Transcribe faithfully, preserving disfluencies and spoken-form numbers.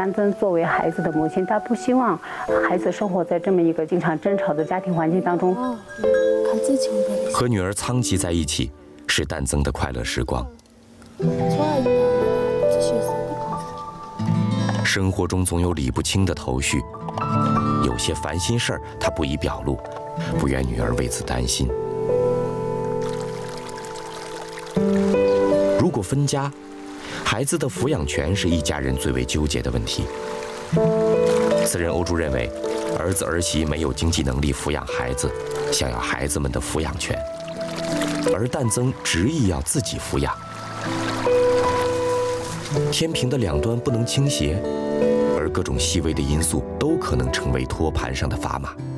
丹增作为孩子的母亲，她不希望孩子生活在这么一个经常争吵的家庭环境当中。 和女儿仓吉在一起，是丹增的快乐时光。生活中总有理不清的头绪，有些烦心事儿他不宜表露，不愿女儿为此担心。如果分家，孩子的抚养权是一家人最为纠结的问题。此人欧柱认为，儿子儿媳没有经济能力抚养孩子，想要孩子们的抚养权，而丹增执意要自己抚养。天平的两端不能倾斜，而各种细微的因素都可能成为托盘上的砝码。